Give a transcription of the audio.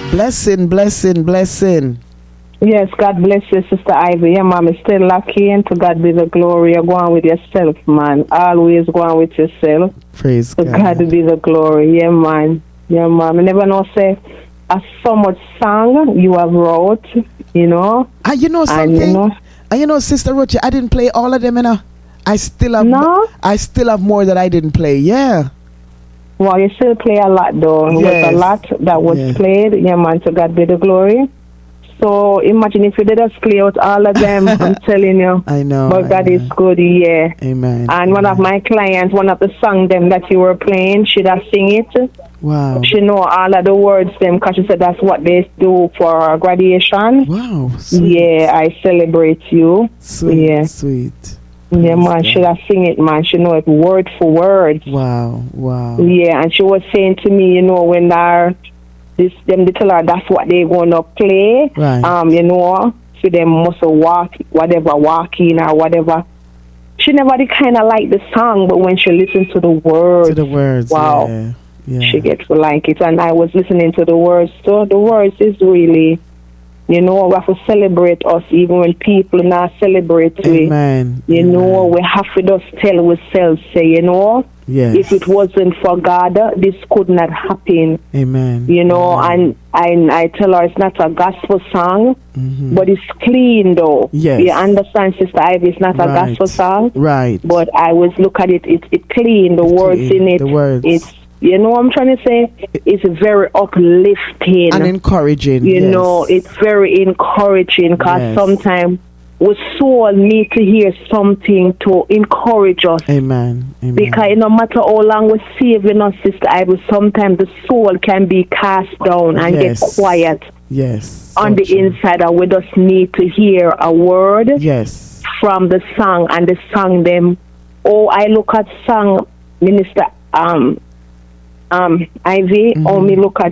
Blessing. Yes, God bless you, Sister Ivy. Yeah, mom, it's still lucky, and to God be the glory. You're going with yourself, man. Always going with yourself. Praise To God be the glory. Yeah, man. Yeah, mom. I never know, say, so much song you have wrote, you know. You know something? And you know, Sister Roche, I didn't play all of them, you know. I still have more that I didn't play. Yeah. Well, you still play a lot, though. Yes. There's a lot that was played. Yeah, man. To God be the glory. So imagine if you did just play out all of them. I'm telling you. I know. But God is good, yeah. Amen. And one of my clients, one of the songs them that you were playing, she does sing it. Wow. She know all of the words them because she said that's what they do for graduation. Wow. Sweet. Yeah, I celebrate you. Sweet. Yeah. Sweet. Yeah, man, she does sing it, man. She know it word for word. Wow. Yeah, and she was saying to me, you know, when they tell her that's what they're gonna play. Right. You know, so they must walking or whatever. She never did kind of like the song, but when she listens to the words, wow, yeah. she gets to like it. And I was listening to the words, so the words is really, you know, we have to celebrate us even when people not celebrate. Amen. You know, we have to just tell ourselves, say, you know. Yes. If it wasn't for God, this could not happen. Amen. You know, Amen. and I tell her it's not a gospel song, but it's clean though. Yes. You understand, Sister Ivy? It's not a gospel song. Right. But I always look at it, it's clean, the words in it. The words. It's, you know what I'm trying to say? It's very uplifting. And encouraging. You know, it's very encouraging because sometimes we soul need to hear something to encourage us. Amen. Because no matter how long we saving us, Sister Ivy, sometimes the soul can be cast down and get quiet. Yes. On the inside, and we just need to hear a word. Yes. From the song, and the song them. Oh, I look at song, Minister Ivy. Oh, me look at